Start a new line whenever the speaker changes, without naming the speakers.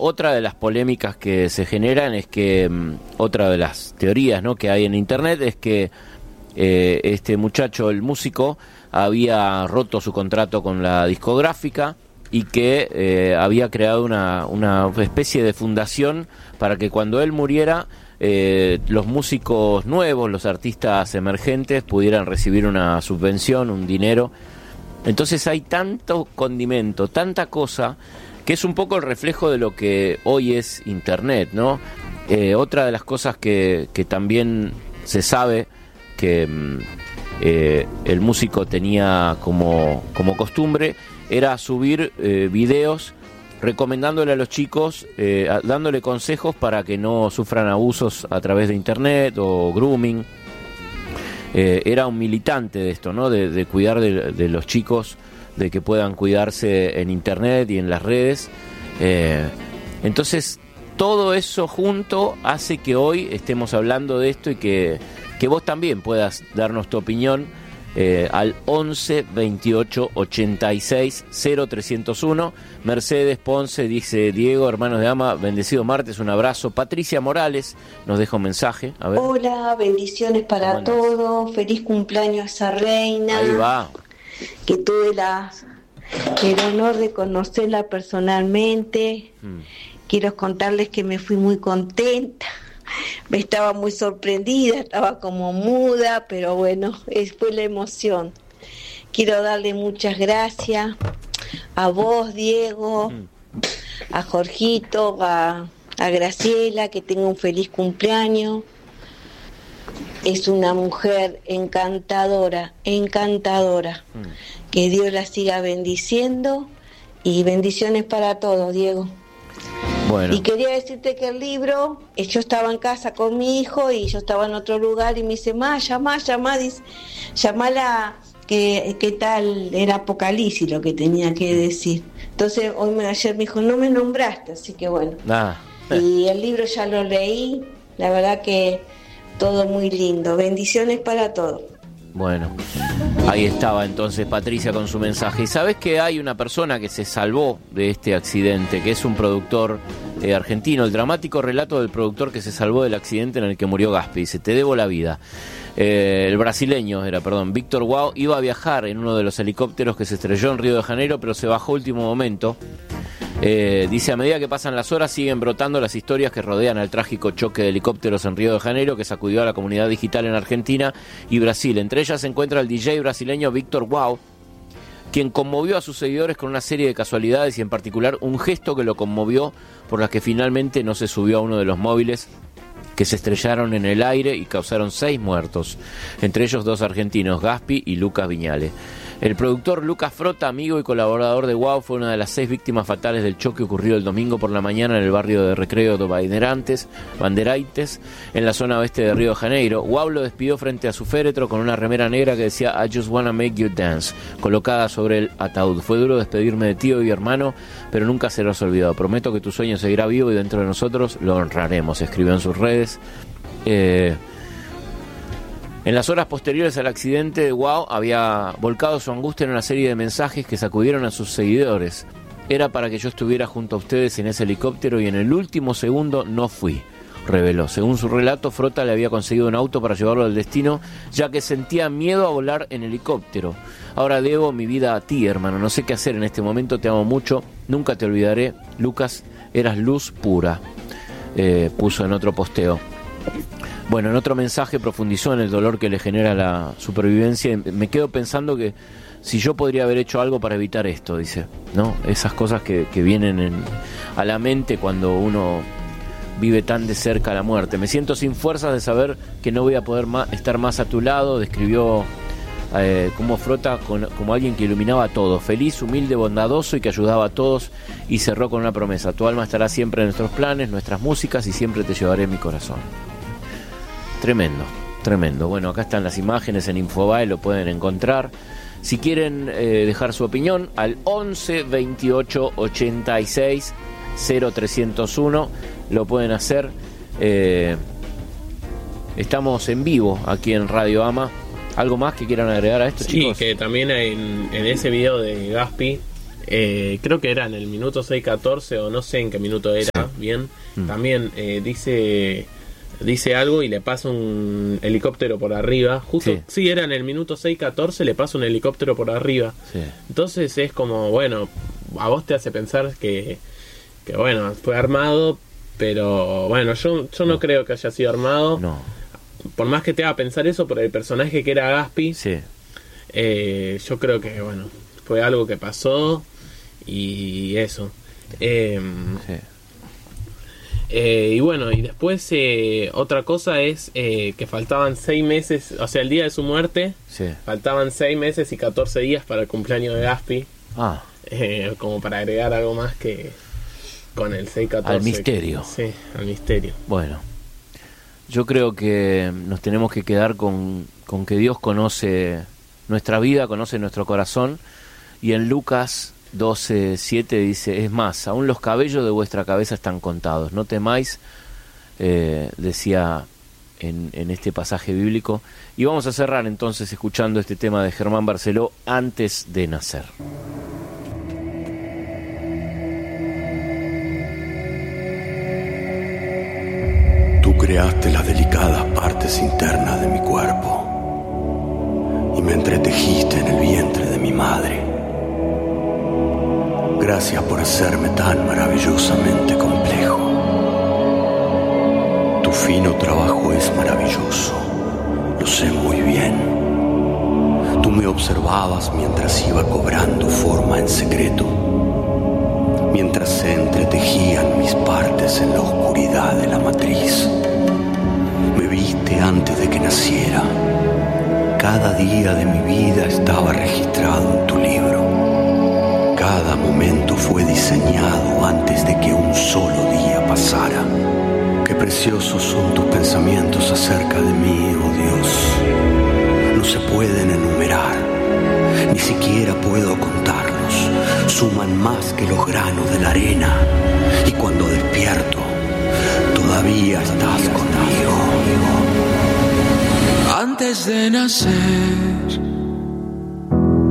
otra de las polémicas que se generan es que, otra de las teorías, ¿no?, que hay en internet es que este muchacho, el músico, había roto su contrato con la discográfica y que había creado una especie de fundación para que cuando él muriera los músicos nuevos, los artistas emergentes pudieran recibir una subvención, un dinero. Entonces hay tanto condimento, tanta cosa, que es un poco el reflejo de lo que hoy es internet, ¿no? Otra de las cosas que también se sabe que el músico tenía como costumbre era subir videos recomendándole a los chicos, dándole consejos para que no sufran abusos a través de internet o grooming. Era un militante de esto, ¿no? De cuidar de los chicos, de que puedan cuidarse en internet y en las redes. Entonces, todo eso junto hace que hoy estemos hablando de esto y que vos también puedas darnos tu opinión al 11 28 86 0301. Mercedes Ponce dice: Diego, hermanos de Ama, bendecido martes, un abrazo. Patricia Morales nos deja un mensaje. A ver.
Hola, bendiciones para todos, feliz cumpleaños a esa reina.
Ahí va.
Que tuve el honor de conocerla personalmente. Quiero contarles que me fui muy contenta. Me estaba muy sorprendida, estaba como muda, pero bueno, fue la emoción. Quiero darle muchas gracias a vos, Diego, a Jorgito, a Graciela, que tenga un feliz cumpleaños. Es una mujer encantadora. Que Dios la siga bendiciendo y bendiciones para todos, Diego.
Bueno.
Y quería decirte que el libro, yo estaba en casa con mi hijo y yo estaba en otro lugar y me dice: llamá, dice, llamala, que tal, era Apocalipsis lo que tenía que decir. Entonces ayer me dijo: no me nombraste, así que bueno. Y el libro ya lo leí, la verdad que todo muy lindo. Bendiciones para todos.
Bueno, ahí estaba entonces Patricia con su mensaje. Y sabes que hay una persona que se salvó de este accidente, que es un productor argentino, el dramático relato del productor que se salvó del accidente en el que murió Gaspi. Dice: te debo la vida. El brasileño Víctor Wow, iba a viajar en uno de los helicópteros que se estrelló en Río de Janeiro, pero se bajó a último momento. Dice: a medida que pasan las horas siguen brotando las historias que rodean al trágico choque de helicópteros en Río de Janeiro, que sacudió a la comunidad digital en Argentina y Brasil. Entre ellas se encuentra el DJ brasileño Víctor Wow, quien conmovió a sus seguidores con una serie de casualidades y en particular un gesto que lo conmovió, por la que finalmente no se subió a uno de los móviles que se estrellaron en el aire y causaron 6 muertos, entre ellos 2 argentinos, Gaspi y Lucas Viñale. El productor Lucas Frota, amigo y colaborador de Wow, fue una de las 6 víctimas fatales del choque ocurrido el domingo por la mañana en el barrio de recreo de Bandeirantes, en la zona oeste de Río de Janeiro. Wow lo despidió frente a su féretro con una remera negra que decía "I just wanna make you dance", colocada sobre el ataúd. Fue duro despedirme de tío y hermano, pero nunca serás olvidado. Prometo que tu sueño seguirá vivo y dentro de nosotros lo honraremos, escribió en sus redes. En las horas posteriores al accidente, Wow había volcado su angustia en una serie de mensajes que sacudieron a sus seguidores. Era para que yo estuviera junto a ustedes en ese helicóptero y en el último segundo no fui, reveló. Según su relato, Frota le había conseguido un auto para llevarlo al destino, ya que sentía miedo a volar en helicóptero. Ahora debo mi vida a ti, hermano. No sé qué hacer en este momento. Te amo mucho. Nunca te olvidaré. Lucas, eras luz pura. Puso en otro posteo. Bueno, en otro mensaje profundizó en el dolor que le genera la supervivencia. Me quedo pensando que si yo podría haber hecho algo para evitar esto, dice, ¿no? Esas cosas que vienen a la mente cuando uno vive tan de cerca la muerte. Me siento sin fuerzas de saber que no voy a poder estar más a tu lado, describió como Frota como alguien que iluminaba a todos, feliz, humilde, bondadoso y que ayudaba a todos, y cerró con una promesa: tu alma estará siempre en nuestros planes, nuestras músicas, y siempre te llevaré en mi corazón. Tremendo, tremendo. Bueno, acá están las imágenes en Infobae, lo pueden encontrar. Si quieren dejar su opinión, al 11 28 86 0301 lo pueden hacer. Estamos en vivo aquí en Radio Ama. ¿Algo más que quieran agregar a esto, chicos?
Sí, que también en ese video de Gaspi creo que era en el minuto 6:14 o no sé en qué minuto era, bien. También dice algo y le pasa un helicóptero por arriba. Justo, sí, era en el minuto 6:14, le pasa un helicóptero por arriba. Entonces es como, bueno, a vos te hace pensar que bueno, fue armado, pero bueno, yo no creo que haya sido armado.
No.
Por más que te haga pensar eso, por el personaje que era Gaspi, yo creo que, bueno, fue algo que pasó y eso. Y bueno, y después otra cosa es que faltaban 6 meses, o sea, el día de su muerte, faltaban 6 meses y 14 días para el cumpleaños de Gaspi. Como para agregar algo más que con el 6:14.
Al misterio.
Sí, al misterio.
Bueno, yo creo que nos tenemos que quedar con que Dios conoce nuestra vida, conoce nuestro corazón, y en Lucas 12:7 dice: es más, aún los cabellos de vuestra cabeza están contados, no temáis, decía en este pasaje bíblico. Y vamos a cerrar entonces escuchando este tema de Germán Barceló, Antes de nacer.
Tú creaste las delicadas partes internas de mi cuerpo y me entretejiste en el vientre de mi madre. Gracias por hacerme tan maravillosamente complejo. Tu fino trabajo es maravilloso, lo sé muy bien. Tú me observabas mientras iba cobrando forma en secreto, mientras se entretejían mis partes en la oscuridad de la matriz. Me viste antes de que naciera. Cada día de mi vida estaba registrado en tu libro. Cada momento fue diseñado antes de que un solo día pasara. Qué preciosos son tus pensamientos acerca de mí, oh Dios. No se pueden enumerar, ni siquiera puedo contarlos. Suman más que los granos de la arena. Y cuando despierto, todavía estás conmigo.
Antes de nacer